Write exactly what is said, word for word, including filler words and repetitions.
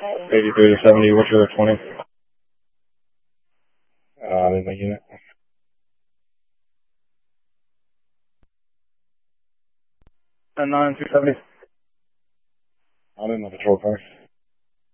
eighty-three to seventy, what's your twenty? Uh, I'm in my unit. ten nine, two seventy. I'm in my patrol car.